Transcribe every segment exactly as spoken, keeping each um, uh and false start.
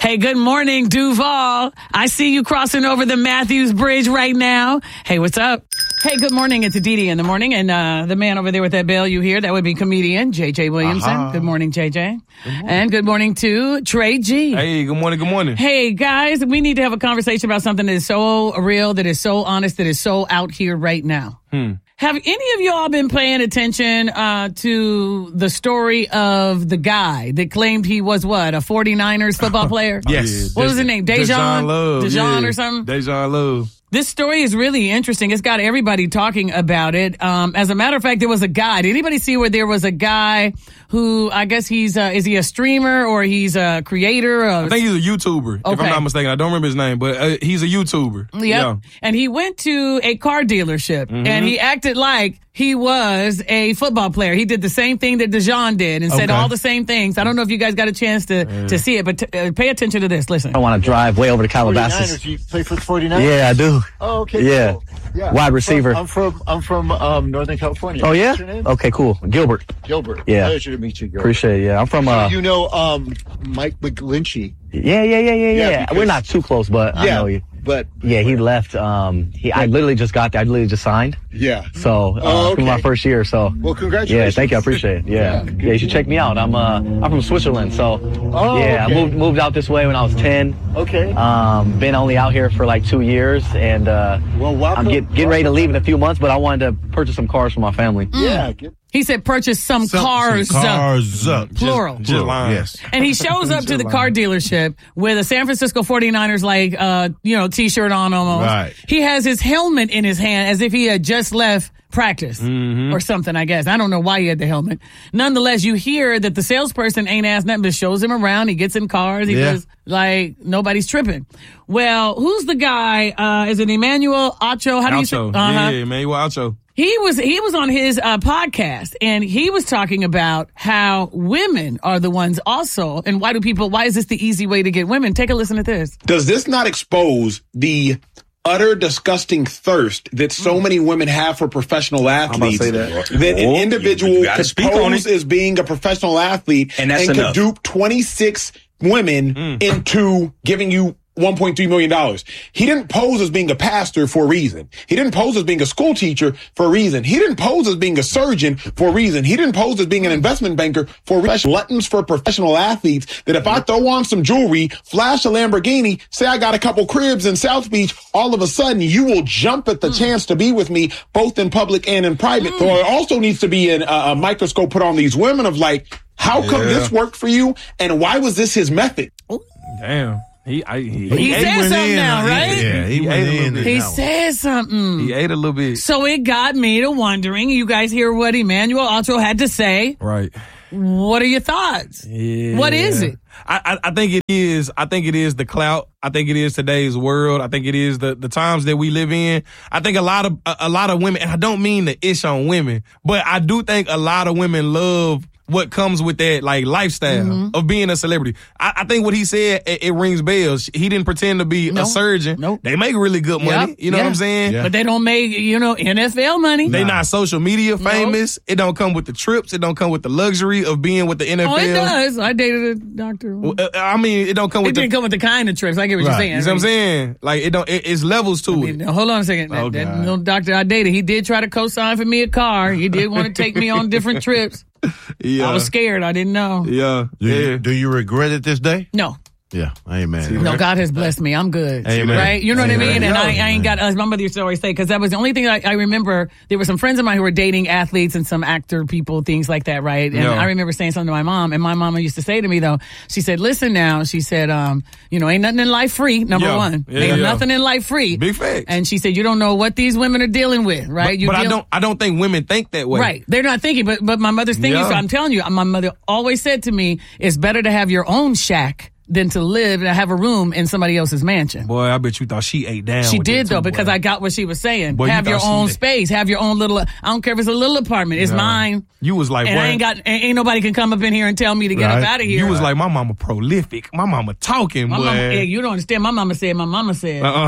Hey, good morning, Duval. I see you crossing over the Matthews Bridge right now. Hey, what's up? Hey, good morning. It's Aditi in the morning. And uh, the man over there with that bell you hear, that would be comedian J J Williamson. Uh-huh. Good morning, J J. Good morning. And good morning to Trey G. Hey, good morning, good morning. Hey, guys, we need to have a conversation about something that is so real, that is so honest, that is so out here right now. Hmm. Have any of y'all been paying attention uh, to the story of the guy that claimed he was, what, a forty-niners football player? Yes. What was his name? Dejan? Dejan Love. Dejan yeah. or something? Dejan Love. This story is really interesting. It's got everybody talking about it. Um, as a matter of fact, there was a guy. Did anybody see where there was a guy who, I guess he's, uh, is he a streamer or he's a creator? Of, I think he's a YouTuber, okay. if I'm not mistaken. I don't remember his name, but uh, he's a YouTuber. Yep. Yeah. And he went to a car dealership Mm-hmm. and he acted like he was a football player. He did the same thing that Dejan did and said Okay. all the same things. I don't know if you guys got a chance to, yeah. to see it, but t- uh, pay attention to this. Listen. I want to drive way over to Calabasas. forty-niners. You play for the forty-niners? Yeah, I do. Oh, okay. Yeah. Cool. Yeah. Wide receiver. I'm from I'm from um, Northern California. Oh, yeah? What's your name? Okay, cool. Gilbert. Gilbert. Yeah. Pleasure to meet you, Gilbert. Appreciate it. Yeah, I'm from, uh, You know um, Mike McGlinchey. yeah, yeah, yeah, yeah, Yeah, yeah. because- We're not too close, but I Yeah, know you. but Yeah, he left, um, he, I literally just got there. I literally just signed. yeah. So, uh, Oh, it's my okay. first year, so. Well, Yeah, congratulations. thank you. I appreciate it. Yeah. Yeah. Yeah, you should check me out. I'm, uh, I'm from Switzerland, so. Oh, yeah, okay. I moved, moved out this way when I was ten. Okay. Um, been only out here for like two years, and, uh, Well, welcome. I'm get, getting ready to leave in a few months, but I wanted to purchase some cars for my family. Yeah. Get, He said purchase some, Some- cars. some cars up. Plural. Just lying. Yes. And he shows up to the car dealership with a San Francisco forty-niners, like, uh, you know, t-shirt on almost. Right. He has his helmet in his hand as if he had just left practice Mm-hmm. or something, I guess. I don't know why he had the helmet. Nonetheless, you hear that the salesperson ain't asked nothing but shows him around. He gets in cars. He Yeah. does like nobody's tripping. Well, who's the guy? Uh, is it Emmanuel Acho? How do you say? Alcho. Uh-huh. Yeah, man, you Alcho. He was he was on his uh, podcast and he was talking about how women are the ones also, and why do people? Why is this the easy way to get women? Take a listen to this. Does this not expose the utter disgusting thirst that so many women have for professional athletes? say that. That an Oh, individual you gotta could speak on pose it. as being a professional athlete And that's could enough. dupe twenty-six women into giving you one point three million dollars. He didn't pose as being a pastor for a reason. He didn't pose as being a school teacher for a reason. He didn't pose as being a surgeon for a reason. He didn't pose as being an investment banker for a reason. Buttons for professional athletes that if I throw on some jewelry, flash a Lamborghini, say I got a couple cribs in South Beach, all of a sudden you will jump at the chance to be with me both in public and in private. So there also needs to be an, uh, a microscope put on these women of like, how come Yeah. this worked for you and why was this his method? Damn. He, I, he, He ate, said went something in, now, uh, right? Yeah, he, He went ate a in. little bit. and He out. said something. he ate a little bit. So it got me to wondering. You guys hear what Emmanuel Acho had to say? Right. What are your thoughts? Yeah. What is it? I, I, I think it is. I think it is the clout. I think it is today's world. I think it is the, the times that we live in. I think a lot of a, a lot of women, and I don't mean the ish on women, but I do think a lot of women love what comes with that like lifestyle Mm-hmm. of being a celebrity. I, I think what he said, it, it rings bells. He didn't pretend to be No. a surgeon. Nope. They make really good money. Yep. You know Yeah. what I'm saying? Yeah. But they don't make, you know, N F L money. They not social media famous. It don't come with the trips. It don't come with the luxury of being with the N F L. Oh, it does. I dated a doctor. Well, uh, I mean, it don't come It with the. didn't come with the kind of trips. I get what you're Right. saying. You see what I'm saying? Like it don't. It, it's levels to I it. mean, now, hold on a second. That, Oh, that God. little doctor I dated, he did try to co-sign for me a car. He did want to take me on different trips. Yeah. I was scared. I didn't know. Yeah. Do you, Yeah. do you regret it this day? No. Yeah, amen. No, God has blessed me. I'm good. Amen. Right? You know what I Amen. mean? And I, I Amen. ain't got, as my mother used to always say, because that was the only thing I, I remember. There were some friends of mine who were dating athletes and some actor people, things like that, right? And Yeah. I remember saying something to my mom, and my mama used to say to me, though, she said, listen now, she said, um, you know, ain't nothing in life free, number Yeah. one. Yeah, ain't yeah. nothing in life free. Big facts. And she said, you don't know what these women are dealing with, right? But, You but I deal- don't. I don't think women think that way. Right. They're not thinking, but but my mother's thinking. Yeah. So I'm telling you, my mother always said to me, it's better to have your own shack than to live and have a room in somebody else's mansion. Boy, I bet you thought she ate down. She with did that though, too, because boy. I got what she was saying. Boy, you have your thought she own did. space. Have your own little, I don't care if it's a little apartment. It's Yeah. mine. You was like, And boy, I ain't got, ain't ain't nobody can come up in here and tell me to get Right. up out of here. You was like, my mama prolific. My mama talking, my boy. mama, yeah, you don't understand. My mama said, my mama said. uh-uh.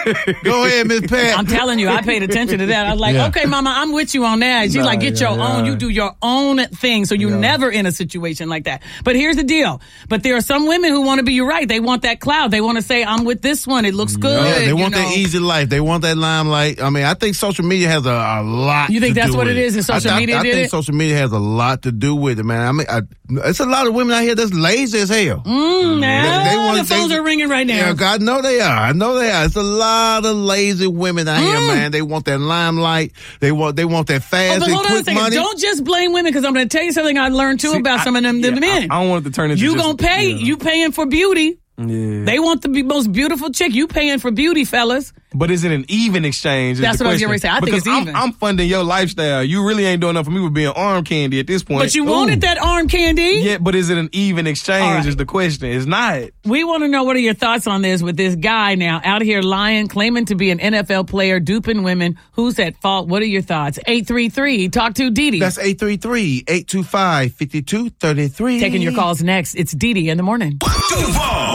Go ahead, Miss Pat. I'm telling you, I paid attention to that. I was like, Yeah. okay, mama, I'm with you on that. She's Nah, like, get yeah, your yeah. own. You do your own thing. So you're never in a situation like that. But here's the deal. But there are some women who want to be, you're right. They want that cloud. They want to say, I'm with this one. It looks good. Yeah, they you want know. that easy life. They want that limelight. I mean, I think social media has a, a lot. You think to that's do what with it is, and social I, media I, I did think it? social media has a lot to do with it, man. I mean, I, it's a lot of women out here that's lazy as hell. Mm, now, They- they want- the phones they- are ringing right now. Yeah, God, know they are. I know they are. It's a lot of lazy women out here, Mm. man. They want that limelight. They want they want that Oh, fast but and hold on a quick second. money. Don't just blame women, because I'm going to tell you something I learned too See, about I- some of them, yeah, them men. I, I don't want it to turn into you just, gonna pay? yeah. You paying for beauty? Yeah. They want the be- most beautiful chick. You paying for beauty, fellas? But is it an even exchange? is That's the what I was question. getting ready to say. I think Because it's I'm, even. I'm funding your lifestyle. You really ain't doing enough for me with being arm candy at this point. But you Ooh. wanted that arm candy. Yeah, but is it an even exchange? All right. Is the question? It's not. We want to know, what are your thoughts on this with this guy now out here lying, claiming to be an N F L player, duping women. Who's at fault? What are your thoughts? eight three three, talk to Didi. That's eight three three, eight two five, five two three three. Taking your calls next. It's Didi in the morning. Duval.